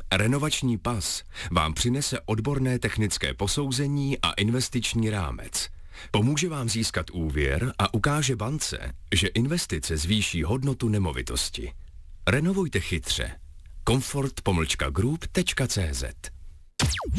Renovační pas vám přinese odborné technické posouzení a investiční rámec. Pomůže vám získat úvěr a ukáže bance, že investice zvýší hodnotu nemovitosti. Renovujte chytře. Comfort-group.cz